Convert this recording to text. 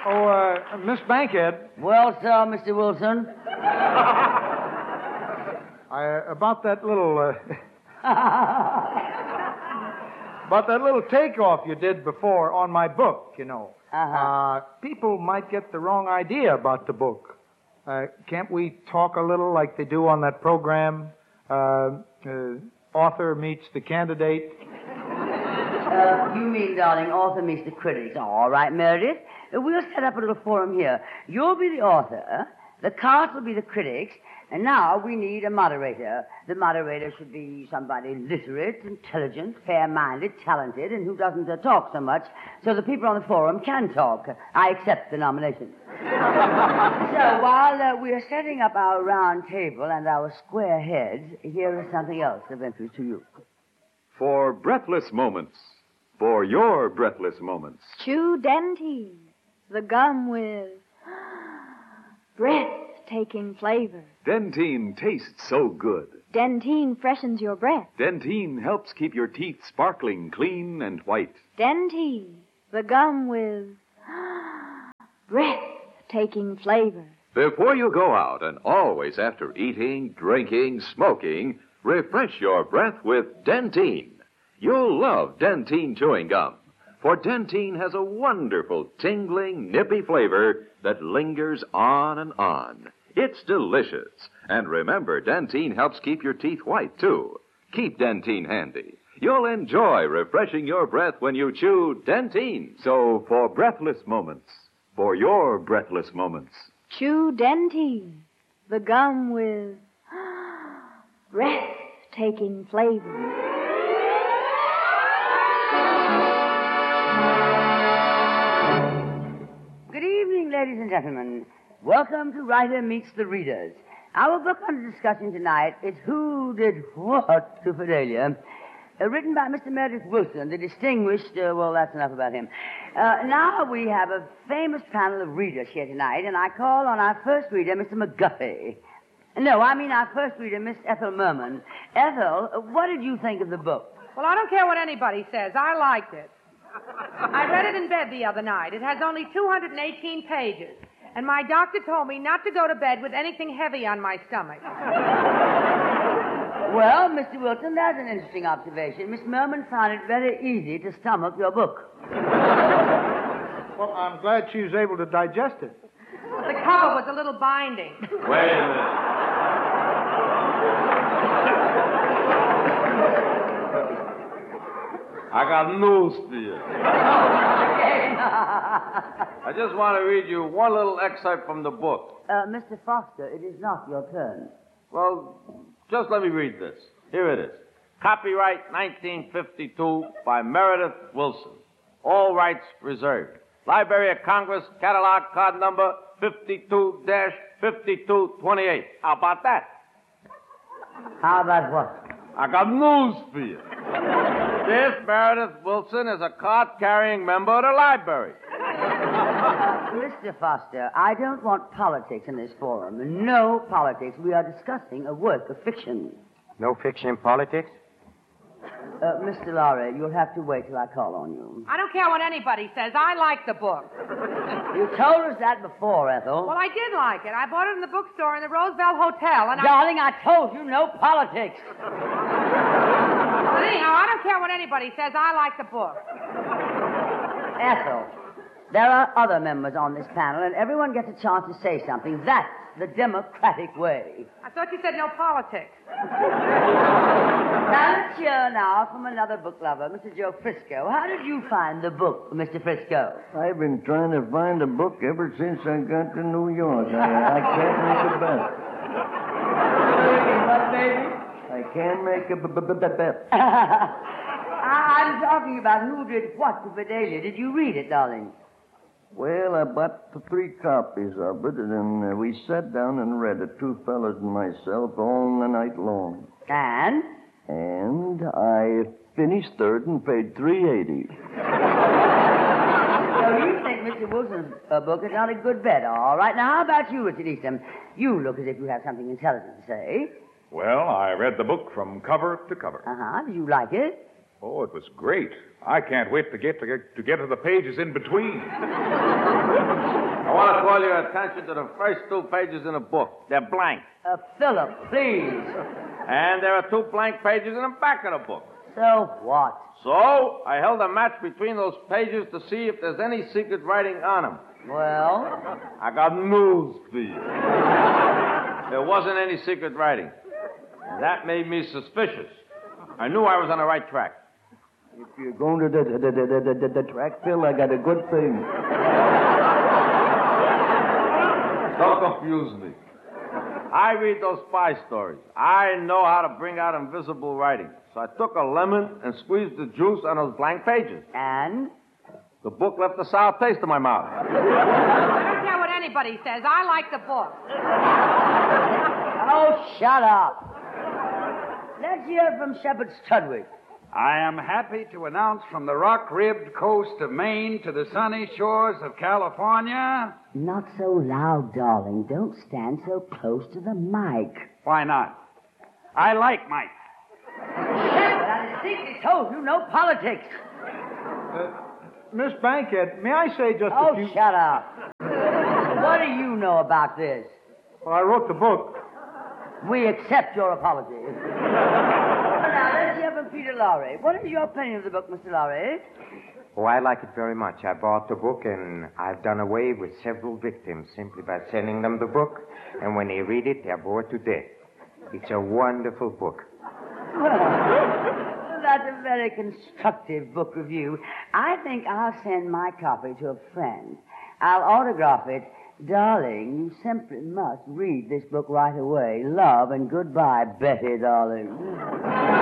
Miss Bankhead. Well, sir, Mr. Wilson. About that little... about that little takeoff you did before on my book, you know. People might get the wrong idea about the book. Can't we talk a little like they do on that program? Author meets the candidate. You mean, darling, author meets the critics. All right, Meredith. We'll set up a little forum here. You'll be the author, the cast will be the critics, and now we need a moderator. The moderator should be somebody literate, intelligent, fair-minded, talented, and who doesn't talk so much, so the people on the forum can talk. I accept the nomination. So while we are setting up our round table and our square heads, here is something else of interest to you. For breathless moments. For your breathless moments. Chew Dentine, the gum with breathtaking flavor. Dentine tastes so good. Dentine freshens your breath. Dentine helps keep your teeth sparkling, clean, and white. Dentine, the gum with breathtaking flavor. Before you go out, and always after eating, drinking, smoking, refresh your breath with Dentine. You'll love Dentine chewing gum, for Dentine has a wonderful, tingling, nippy flavor that lingers on and on. It's delicious. And remember, Dentine helps keep your teeth white, too. Keep Dentine handy. You'll enjoy refreshing your breath when you chew Dentine. So, for breathless moments, for your breathless moments, Chew Dentine, the gum with breathtaking flavor. Good evening, ladies and gentlemen. Welcome to Writer Meets the Readers. Our book under discussion tonight is Who Did What to Fidelia, written by Mr. Meredith Wilson, the distinguished, well, that's enough about him. Now we have a famous panel of readers here tonight, and I call on our first reader, Mr. McGuffey. No, I mean our first reader, Miss Ethel Merman. Ethel, what did you think of the book? Well, I don't care what anybody says. I liked it. I read it in bed the other night. It has only 218 pages. And my doctor told me not to go to bed with anything heavy on my stomach. Well, Mr. Wilson, that's an interesting observation. Miss Merman found it very easy to stomach your book. Well, I'm glad she was able to digest it. The cover was a little binding. wait a minute. I got news for you. I just want to read you one little excerpt from the book. Mr. Foster, it is not your turn. Well, just let me read this. Here it is. Copyright 1952 by Meredith Wilson. All rights reserved. Library of Congress, catalog card number 52-5228. How about that? How about what? I got news for you. This Meredith Wilson is a card-carrying member of the library. Mr. Foster, I don't want politics in this forum. No politics. We are discussing a work of fiction. No fiction in politics? Mr. Lowry, you'll have to wait till I call on you. I don't care what anybody says. I like the book. You told us that before, Ethel. Well, I did like it. I bought it in the bookstore in the Roosevelt Hotel, and Darling, I told you no politics. Well, anyhow, I don't care what anybody says. I like the book. Ethel, there are other members on this panel, and everyone gets a chance to say something. That's the democratic way. I thought you said no politics. Now, let's hear now from another book lover, Mr. Joe Frisco. How did you find the book, Mr. Frisco? I've been trying to find a book ever since I got to New York. I can't make a bet. What, baby? I can't make a bet. I'm talking about Who Did What to Fidelia. Did you read it, darling? Well, I bought 3 copies of it, and we sat down and read it, 2 fellas and myself, all the night long. And? And I finished third and paid $3.80. So you think Mr. Wilson's book is not a good bet, all right. Now, how about you, Richard Eastham? You look as if you have something intelligent to say. Well, I read the book from cover to cover. Uh-huh. Did you like it? Oh, it was great. I can't wait to get to the pages in between. I want to call your attention to the first 2 pages in the book. They're blank. Philip, please. And there are 2 blank pages in the back of the book. So what? So, I held a match between those pages to see if there's any secret writing on them. Well? I got news for you. There wasn't any secret writing. And that made me suspicious. I knew I was on the right track. If you're going to the track, Phil, I got a good thing. Don't confuse me. I read those spy stories. I know how to bring out invisible writing. So I took a lemon and squeezed the juice on those blank pages. And? The book left a sour taste in my mouth. I don't care what anybody says. I like the book. Oh, shut up. Let's hear from Shepard Studwick. I am happy to announce from the rock-ribbed coast of Maine to the sunny shores of California. Not so loud, darling. Don't stand so close to the mic. Why not? I like Mike. But I distinctly told you no politics. Miss Bankhead, may I say just Oh, a few... shut up. What do you know about this? Well, I wrote the book. We accept your apology. Now, let's hear from Peter Lorre. What is your opinion of the book, Mr. Lorre? Oh, I like it very much. I bought the book, and I've done away with several victims simply by sending them the book. And when they read it, they're bored to death. It's a wonderful book. Well, that's a very constructive book review. I think I'll send my copy to a friend. I'll autograph it. Darling, you simply must read this book right away. Love and goodbye, Betty, darling.